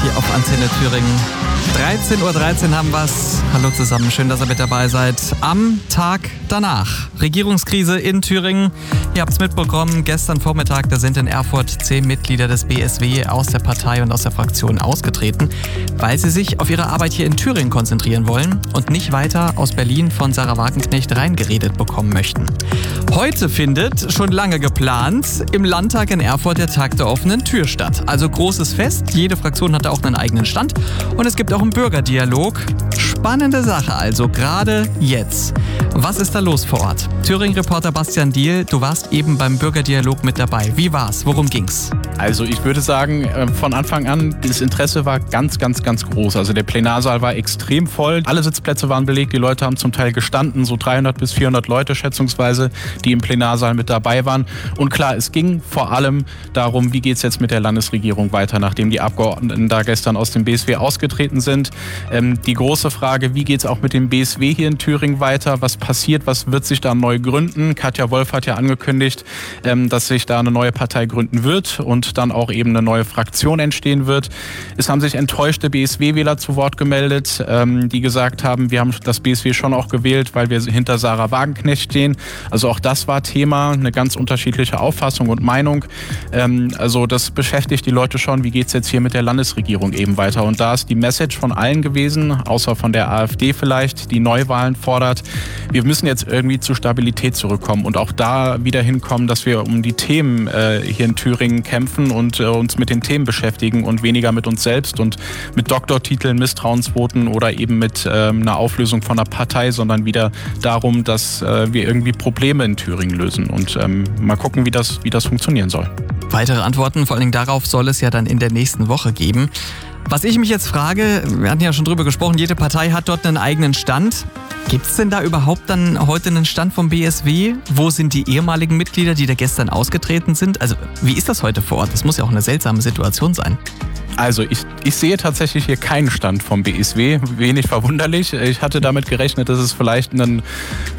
hier auf Antenne Thüringen. 13:13 Uhr haben wir's. Hallo zusammen, schön, dass ihr mit dabei seid. Am Tag danach. Regierungskrise in Thüringen. Ihr habt es mitbekommen, gestern Vormittag, da sind in Erfurt 10 Mitglieder des BSW aus der Partei und aus der Fraktion ausgetreten, weil sie sich auf ihre Arbeit hier in Thüringen konzentrieren wollen und nicht weiter aus Berlin von Sarah Wagenknecht reingeredet bekommen möchten. Heute findet, schon lange geplant, im Landtag in Erfurt der Tag der offenen Tür statt. Also großes Fest, jede Fraktion hat da auch einen eigenen Stand und es gibt auch einen Bürgerdialog. Spannende Sache also, gerade jetzt. Was ist da los vor Ort? Thüringen-Reporter Bastian Diehl, du warst eben beim Bürgerdialog mit dabei. Wie war's? Worum ging's? Also ich würde sagen, von Anfang an, das Interesse war ganz groß. Also der Plenarsaal war extrem voll. Alle Sitzplätze waren belegt, die Leute haben zum Teil gestanden, so 300 bis 400 Leute schätzungsweise, die im Plenarsaal mit dabei waren. Und klar, es ging vor allem darum, wie geht's jetzt mit der Landesregierung weiter, nachdem die Abgeordneten da gestern aus dem BSW ausgetreten sind. Die große Frage, wie geht's auch mit dem BSW hier in Thüringen weiter? Was passiert? Was wird sich da neu gründen? Katja Wolf hat ja angekündigt, dass sich da eine neue Partei gründen wird und dann auch eben eine neue Fraktion entstehen wird. Es haben sich enttäuschte BSW-Wähler zu Wort gemeldet, die gesagt haben, wir haben das BSW schon auch gewählt, weil wir hinter Sarah Wagenknecht stehen. Also auch das war Thema, eine ganz unterschiedliche Auffassung und Meinung. Also das beschäftigt die Leute schon, wie geht es jetzt hier mit der Landesregierung eben weiter. Und da ist die Message von allen gewesen, außer von der AfD vielleicht, die Neuwahlen fordert. Wir müssen jetzt irgendwie zu Stabilität zurückkommen und auch da wieder hinkommen, dass wir um die Themen hier in Thüringen kämpfen und uns mit den Themen beschäftigen und weniger mit uns selbst und mit Doktortiteln, Misstrauensvoten oder eben mit einer Auflösung von einer Partei, sondern wieder darum, dass wir irgendwie Probleme in Thüringen lösen und mal gucken, wie das funktionieren soll. Weitere Antworten, vor allem darauf, soll es ja dann in der nächsten Woche geben. Was ich mich jetzt frage, wir hatten ja schon drüber gesprochen, jede Partei hat dort einen eigenen Stand. Gibt es denn da überhaupt dann heute einen Stand vom BSW? Wo sind die ehemaligen Mitglieder, die da gestern ausgetreten sind? Also wie ist das heute vor Ort? Das muss ja auch eine seltsame Situation sein. Also ich sehe tatsächlich hier keinen Stand vom BSW, wenig verwunderlich. Ich hatte damit gerechnet, dass es vielleicht einen